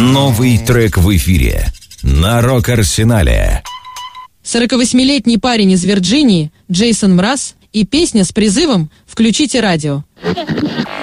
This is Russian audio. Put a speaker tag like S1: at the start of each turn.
S1: Новый трек в эфире на Рок-Арсенале.
S2: 48-летний парень из Вирджинии Джейсон Мраз и песня с призывом «Включите радио».